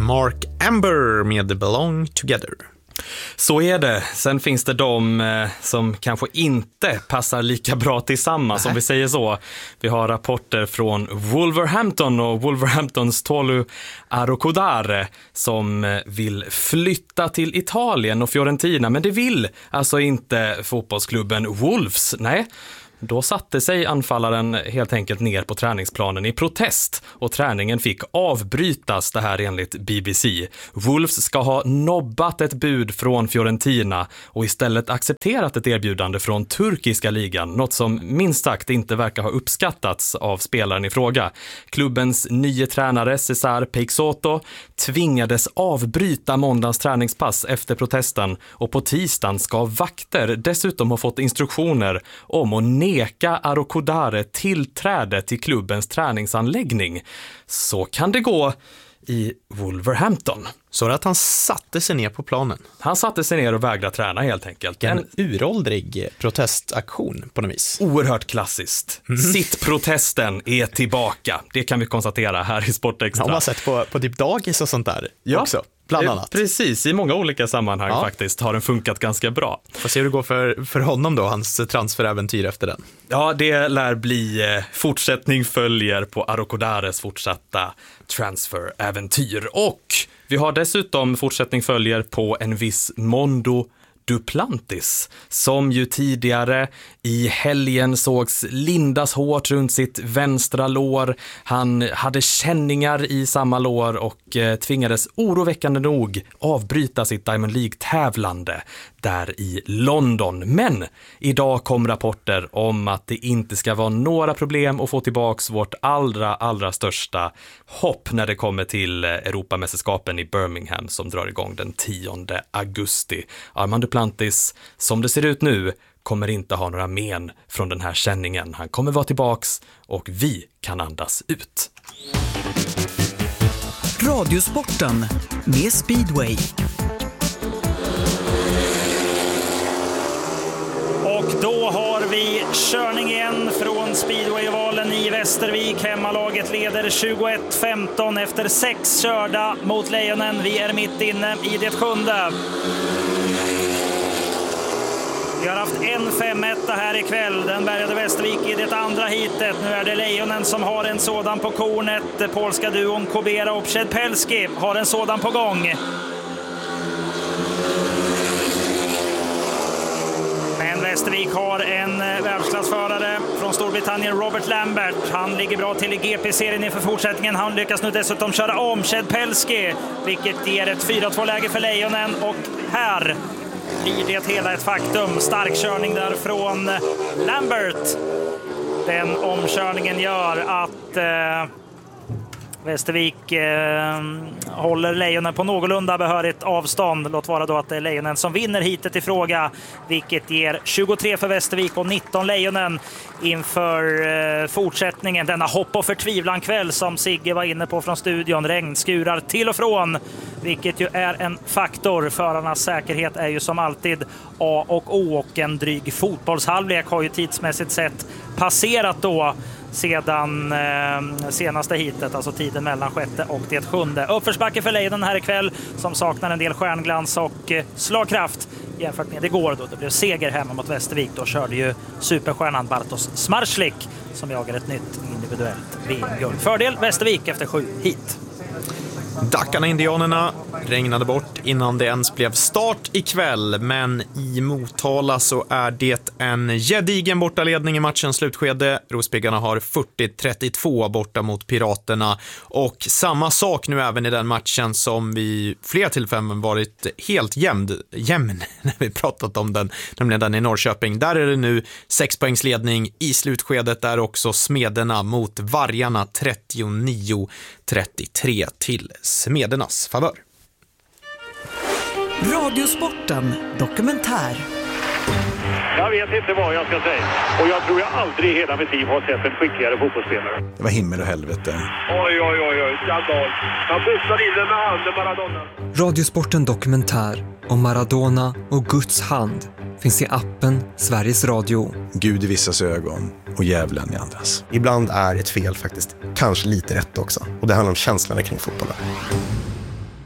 Mark Amber med Belong Together. Så är det. Sen finns det de som kanske inte passar lika bra tillsammans, om vi säger så. Vi har rapporter från Wolverhampton och Wolverhamptons Tolu Arokodare som vill flytta till Italien och Fiorentina, men det vill alltså inte fotbollsklubben Wolves. Nej. Då satte sig anfallaren helt enkelt ner på träningsplanen i protest och träningen fick avbrytas, det här enligt BBC. Wolves ska ha nobbat ett bud från Fiorentina och istället accepterat ett erbjudande från turkiska ligan, något som minst sagt inte verkar ha uppskattats av spelaren i fråga. Klubbens nya tränare Cesar Peixoto tvingades avbryta måndagens träningspass efter protesten och på tisdagen ska vakter dessutom ha fått instruktioner om att neka Arokodare tillträde till klubbens träningsanläggning. Så kan det gå i Wolverhampton. Så att han satte sig ner på planen. Han satte sig ner och vägrade träna helt enkelt. En uråldrig protestaktion på något vis. Oerhört klassiskt. Sittprotesten är tillbaka. Det kan vi konstatera här i Sportextra. Har man sett på typ dagis och sånt där också. Bland annat. Precis, i många olika sammanhang faktiskt har den funkat ganska bra. Får se hur det går för honom då, hans transferäventyr efter den. Ja, det lär bli fortsättning följer på Arokodares fortsatta transferäventyr. Och vi har dessutom fortsättning följer på en viss Mondo Duplantis, som ju tidigare i helgen sågs lindas hårt runt sitt vänstra lår. Han hade känningar i samma lår och tvingades oroväckande nog avbryta sitt Diamond League-tävlande där i London. Men idag kom rapporter om att det inte ska vara några problem att få tillbaks vårt allra största hopp när det kommer till Europamästerskapen i Birmingham som drar igång den 10 augusti. Armand Duplantis, som det ser ut nu, kommer inte ha några men från den här känningen. Han kommer vara tillbaks och vi kan andas ut. Radiosporten med Speedway. Och då har vi körning igen från Speedway-ovalen i Västervik. Hemmalaget leder 21-15 efter 6 körda mot Lejonen. Vi är mitt inne i det 7:e. Vi har haft en 5-1 här ikväll. Den bärgade Västervik i det andra hitet. Nu är det Lejonen som har en sådan på kornet. Polska duon Kobera och Przedpelski har en sådan på gång. Men Västervik har en världsklassförare från Storbritannien, Robert Lambert. Han ligger bra till i GP-serien inför fortsättningen. Han lyckas nu dessutom köra om Przedpelski, vilket ger ett 4-2-läge för Lejonen. Och här blir det hela ett faktum. Stark körning där från Lambert. Den omkörningen gör att Västervik håller Lejonen på någorlunda behörigt avstånd. Låt vara då att det är Lejonen som vinner hitet i fråga, vilket ger 23 för Västervik och 19 Lejonen inför fortsättningen. Denna hopp och förtvivlan kväll som Sigge var inne på från studion. Regnskurar till och från, vilket ju är en faktor. Förarnas säkerhet är ju som alltid A och O, och en dryg fotbollshalvlek har ju tidsmässigt sett passerat då sedan senaste hitet, alltså tiden mellan 6:e och det 7:e. Uppförsbacke för Lejonen här ikväll som saknar en del stjärnglans och slagkraft jämfört med igår då det blev seger hemma mot Västervik. Då körde ju superstjärnan Bartosz Smarslik som jagar ett nytt individuellt VM-guld. Fördel Västervik efter 7 hit. Dackarna Indianerna regnade bort innan det ens blev start ikväll, men i Motala så är det en gedigen bortaledning i matchens slutskede. Rospiggarna har 40-32 borta mot Piraterna, och samma sak nu även i den matchen som vi flera tillfällen varit helt jämn när vi pratat om den, nämligen den i Norrköping. Där är det nu 6 poängs ledning i slutskedet, där också Smederna mot Vargarna 39-33 till Smedernas favör. Radiosporten dokumentär. Jag vet inte vad jag ska säga. Och jag tror jag aldrig i hela mitt liv har sett en skickligare fotbollsspelare. Det var himmel och helvete. Oj, skandal. Han pussar in den med handen, Maradona. Radiosporten dokumentär om Maradona och Guds hand finns i appen Sveriges Radio. Gud i vissas ögon och djävulen i andras. Ibland är ett fel faktiskt kanske lite rätt också. Och det handlar om känslorna kring fotbollen.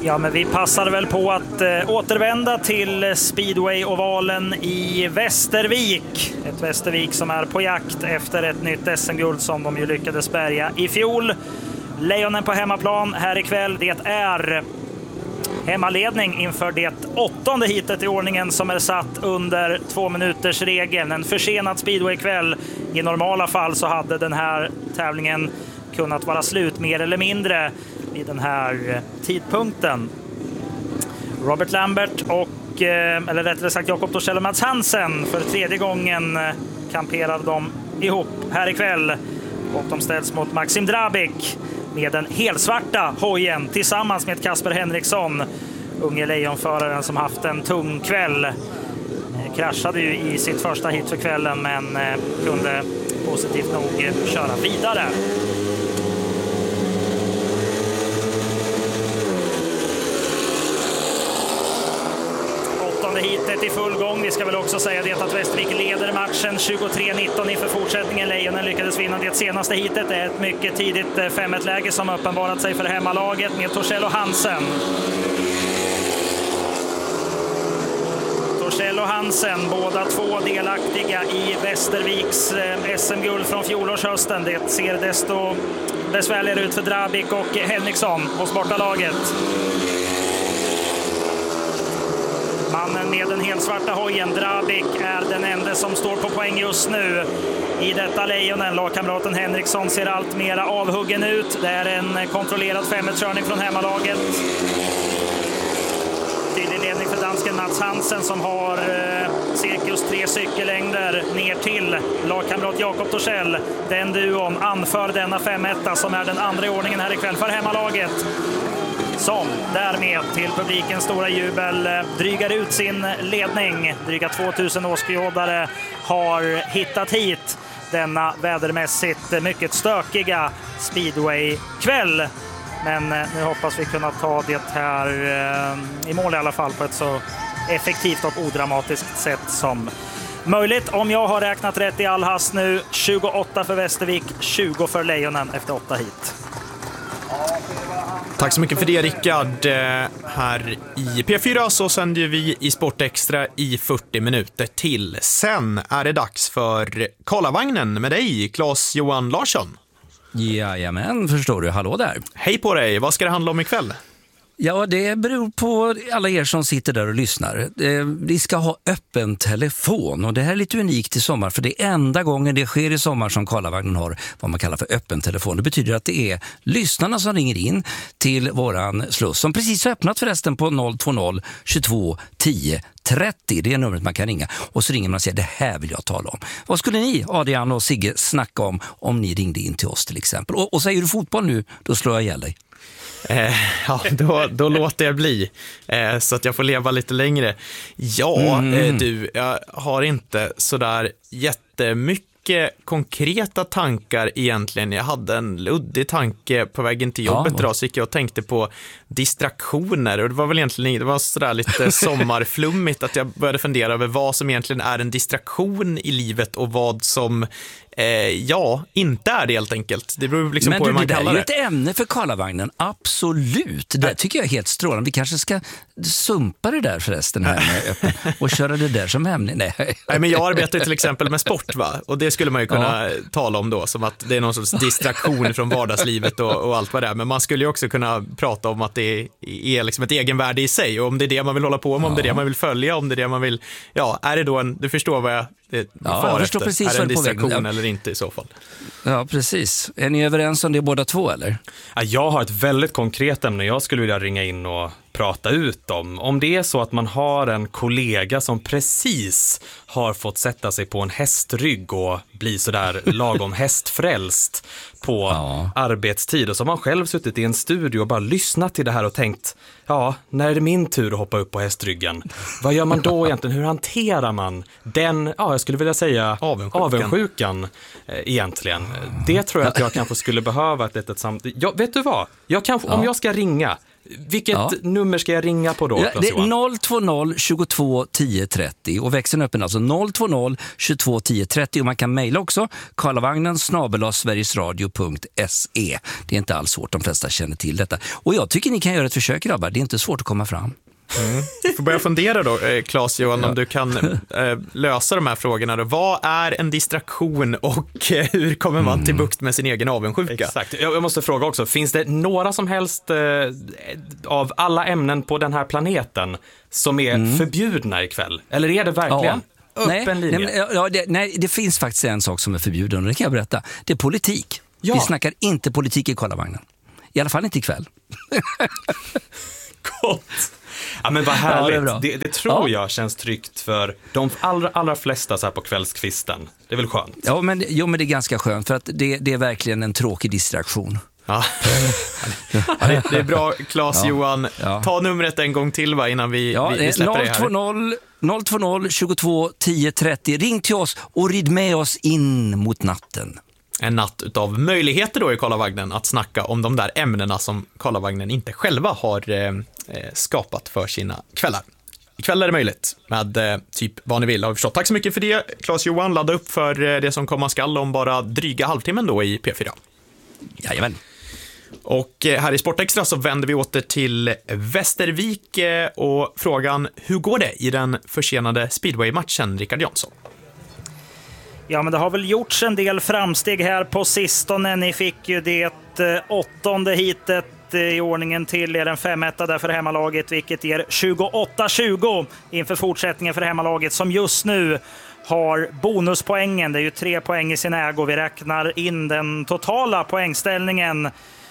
Ja, men vi passade väl på att återvända till Speedway-ovalen i Västervik. Ett Västervik som är på jakt efter ett nytt SM-guld som de ju lyckades bärga i fjol. Lejonen på hemmaplan här ikväll. Det är hemmaledning inför det 8:e heatet i ordningen som är satt under 2 minuters regeln. En försenad Speedway-kväll. I normala fall så hade den här tävlingen kunnat vara slut mer eller mindre vid den här tidpunkten. Robert Lambert och, eller rättare sagt Jakob Torssell och Mats Hansen, för 3:e gången kamperade de ihop här ikväll. Och de ställs mot Maxim Drabik med den helsvarta hojen tillsammans med Kasper Henriksson, unge lejonföraren som haft en tung kväll. Kraschade ju i sitt första hit för kvällen men kunde positivt nog köra vidare. Hitet i full gång. Vi ska väl också säga det att Västervik leder matchen 23-19 inför fortsättningen. Lejonen lyckades vinna det senaste hitet. Det är ett mycket tidigt 5-1-läge som uppenbarat sig för hemmalaget med Torssell och Hansen. Torssell och Hansen, båda två delaktiga i Västerviks SM-guld från fjolårshösten. Det ser desto besvärligare ut för Drabik och Henriksson hos bortalaget. Mannen med den helsvarta hojen, Drabik, är den enda som står på poäng just nu i detta lejonen. Lagkamraten Henriksson ser allt mera avhuggen ut. Det är en kontrollerad 5-1-körning från hemmalaget. Tydlig ledning för dansken Mats Hansen som har cirkus 3 cykellängder ner till lagkamrat Jakob Torssell. Den duon anför denna 5-1 som är den andra i ordningen här ikväll för hemmalaget. Som därmed till publikens stora jubel drygar ut sin ledning. Dryga 2000 åskådare har hittat hit denna vädermässigt mycket stökiga Speedway-kväll. Men nu hoppas vi kunna ta det här i mål i alla fall på ett så effektivt och odramatiskt sätt som möjligt. Om jag har räknat rätt i all hast nu, 28 för Västervik, 20 för Lejonen efter 8 hit. Tack så mycket för det, Rickard. Här i P4 så sänder vi i Sportextra i 40 minuter till. Sen är det dags för Karlavagnen med dig, Claes-Johan Larsson. Jajamän, förstår du. Hallå där. Hej på dig. Vad ska det handla om ikväll? Ja, det beror på alla er som sitter där och lyssnar. Vi ska ha öppen telefon och det här är lite unikt i sommar för det är enda gången det sker i sommar som Karlavagnen har vad man kallar för öppen telefon. Det betyder att det är lyssnarna som ringer in till våran sluss som precis har öppnat förresten på 020 22 10 30. Det är numret man kan ringa och så ringer man och säger det här vill jag tala om. Vad skulle ni, Adrian och Sigge, snacka om ni ringde in till oss till exempel? Och säger du fotboll nu, då slår jag ihjäl dig. Ja, då låter jag bli så att jag får leva lite längre. Ja, du, jag har inte sådär jättemycket konkreta tankar egentligen. Jag hade en luddig tanke på vägen till jobbet idag, så gick jag och tänkte på distraktioner och det var väl egentligen det var sådär lite sommarflummigt att jag började fundera över vad som egentligen är en distraktion i livet och vad som inte är det helt enkelt. Det beror liksom på hur man kallar det. Men det är ju ett ämne för Karlavagnen, absolut. Det tycker jag är helt strålande. Vi kanske ska sumpa det där förresten här med öppen och köra det där som ämne. Nej, men jag arbetar till exempel med sport, va? Och det skulle man ju kunna tala om då, som att det är någon sorts distraktion från vardagslivet och allt vad det är. Men man skulle ju också kunna prata om att det är liksom ett egenvärde i sig, och om det är det man vill hålla på med, om det är det man vill följa, om det är det man vill, är det då du förstår vad jag jag förstår precis är det en distraktion eller inte i så fall? Ja, precis. Är ni överens om det båda två, eller? Ja, jag har ett väldigt konkret ämne jag skulle vilja ringa in och prata ut om det är så att man har en kollega som precis har fått sätta sig på en hästrygg och bli sådär lagom hästfrälst på arbetstid, och så har man själv suttit i en studio och bara lyssnat till det här och tänkt, när är det min tur att hoppa upp på hästryggen? Vad gör man då egentligen? Hur hanterar man den, jag skulle vilja säga avundsjukan egentligen? Det tror jag att jag kanske skulle behöva ett litet samtal. Vet du vad? Om jag ska ringa Vilket nummer ska jag ringa på då? Ja, det är 020 22 10 30 och växeln är öppen alltså 020 22 10 30 och man kan mejla också karlavagnen@sverigesradio.se. Det är inte alls svårt, de flesta känner till detta. Och jag tycker ni kan göra ett försök, grabbar, det är inte svårt att komma fram. Du får börja fundera då, Claes-Johan, om du kan lösa de här frågorna då. Vad är en distraktion och hur kommer man till bukt med sin egen avundsjuka? Exakt. Jag måste fråga också, finns det några som helst av alla ämnen på den här planeten som är förbjudna ikväll? Eller är det verkligen öppen linje? Nej, det finns faktiskt en sak som är förbjuden och det kan jag berätta. Det är politik. Vi snackar inte politik i Karlavagnen. I alla fall inte ikväll. Gott! Ja, men vad härligt. Det tror jag känns tryggt för de allra flesta så här på kvällskvisten. Det är väl skönt? Ja, men det är ganska skönt för att det är verkligen en tråkig distraktion. Ja. Det är bra, Claes-Johan. Ta numret en gång till innan vi släpper det här. 020 22 10 30. Ring till oss och rid med oss in mot natten. En natt utav möjligheter då i Karlavagnen att snacka om de där ämnena som Karlavagnen inte själva har skapat för sina kvällar. Ikväll är det möjligt med typ vad ni vill, har vi förstått. Tack så mycket för det, Claes-Johan. Ladda upp för det som komma skall om bara dryga halvtimmen då i P4. Jajamän. Och här i Sportextra så vänder vi åter till Västervik och frågan, hur går det i den försenade speedway-matchen, Rickard Jansson? Ja, men det har väl gjorts en del framsteg här på sistone. Ni fick ju det 8:e hitet i ordningen till er, en 5-1 där för hemmalaget, vilket ger 28-20 inför fortsättningen för hemmalaget som just nu har bonuspoängen. Det är ju 3 poäng i sin ägo. Vi räknar in den totala poängställningen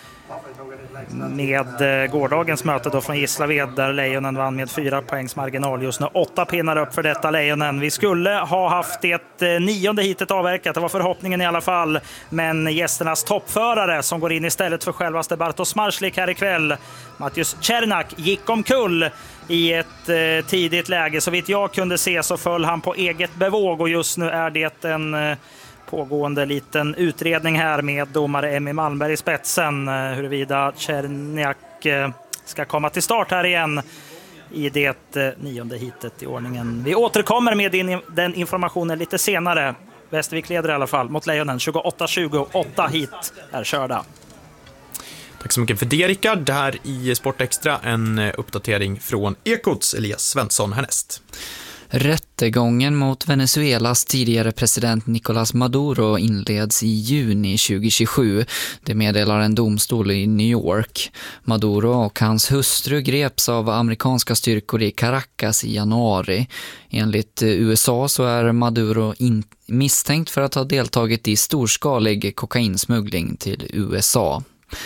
med gårdagens möte då från Gislaved där Lejonen vann med 4 poängs marginal. Just nu 8 pinnar upp för detta Lejonen. Vi skulle ha haft det 9:e hitet avverkat, det var förhoppningen i alla fall, men gästernas toppförare som går in istället för självaste Bartosz Marslik här ikväll, Mateusz Czernak, gick omkull i ett tidigt läge. Så vitt jag kunde se så föll han på eget bevåg och just nu är det en pågående liten utredning här med domare Emmy Malmberg i spetsen huruvida Czerniak ska komma till start här igen i det 9:e hitet i ordningen. Vi återkommer med den informationen lite senare. Västervik leder i alla fall mot Lejonen 28-20. 8 hit är körda. Tack så mycket för det, Rickard. Det här i Sportextra, en uppdatering från Ekots Elias Svensson härnäst. Rättegången mot Venezuelas tidigare president Nicolás Maduro inleds i juni 2027. Det meddelar en domstol i New York. Maduro och hans hustru greps av amerikanska styrkor i Caracas i januari. Enligt USA så är Maduro misstänkt för att ha deltagit i storskalig kokainsmuggling till USA.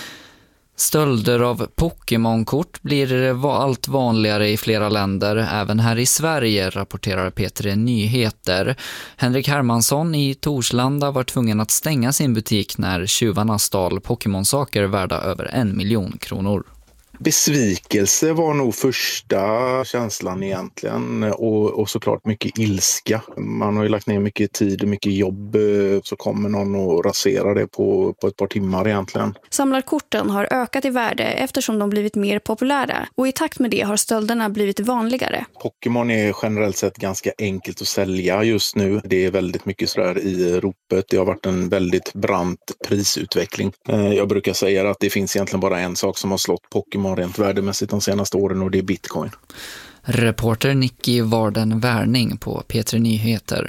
Stölder av Pokémon-kort blir allt vanligare i flera länder, även här i Sverige, rapporterar P3 Nyheter. Henrik Hermansson i Torslanda var tvungen att stänga sin butik när tjuvarna stal Pokémon-saker värda över 1 miljon kronor. Besvikelse var nog första känslan egentligen och såklart mycket ilska. Man har ju lagt ner mycket tid och mycket jobb, så kommer någon att rasera det på ett par timmar egentligen. Samlarkorten har ökat i värde eftersom de blivit mer populära och i takt med det har stölderna blivit vanligare. Pokémon är generellt sett ganska enkelt att sälja just nu. Det är väldigt mycket sådär i ropet. Det har varit en väldigt brant prisutveckling. Jag brukar säga att det finns egentligen bara en sak som har slått Pokémon rent värdemässigt de senaste åren och det är Bitcoin. Reporter Nicky Varden Värning på P3 Nyheter.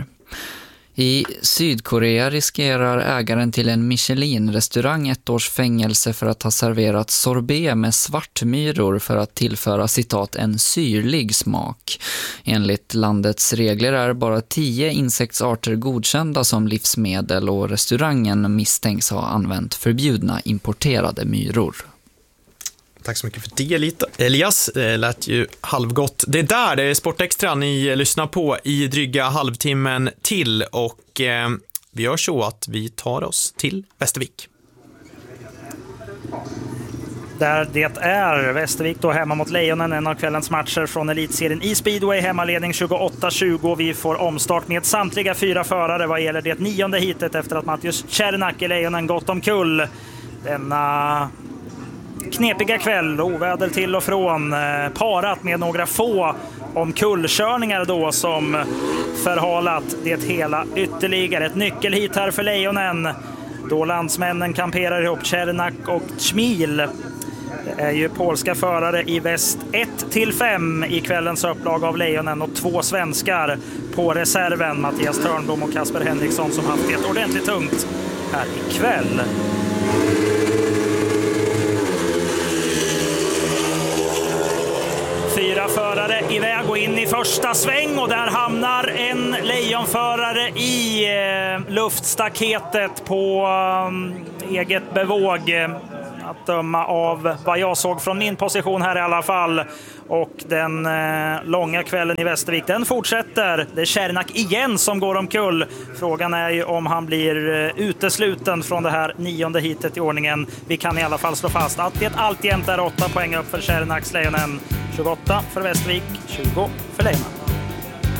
I Sydkorea riskerar ägaren till en Michelin-restaurang 1 års fängelse för att ha serverat sorbet med svartmyror för att tillföra citat en syrlig smak. Enligt landets regler är bara 10 insektsarter godkända som livsmedel och restaurangen misstänks ha använt förbjudna importerade myror. Tack så mycket för det, Elias. Det lät ju halvgott. Det är Sportextra ni lyssnar på i dryga halvtimmen till och vi gör så att vi tar oss till Västervik. Där det är Västervik då hemma mot Lejonen, en av kvällens matcher från elitserien i speedway, hemmaledning 28-20. Vi får omstart med samtliga 4 förare vad gäller det 9:e hitet efter att Mateusz Czernak i Lejonen gått omkull. Denna knepiga kväll, oväder till och från, parat med några få omkullkörningar då som förhalat det hela ytterligare. Ett nyckelhit här för Lejonen då landsmännen kamperar ihop. Czernak och Schmil är ju polska förare i väst 1-5 i kvällens upplag av Lejonen och 2 svenskar på reserven. Mattias Törnblom och Kasper Henriksson som haft det ordentligt tungt här ikväll. Fyra förare iväg och in i första sväng och där hamnar en lejonförare i luftstaketet på eget bevåg. Att döma av vad jag såg från min position här i alla fall. Och den långa kvällen i Västervik, den fortsätter. Det är Czernak igen som går omkull. Frågan är ju om han blir utesluten från det här 9:e hitet i ordningen. Vi kan i alla fall slå fast att det alltjämt är 8 poäng upp för Czernaks Lejonen. 28 för Västervik, 20 för Lejonen.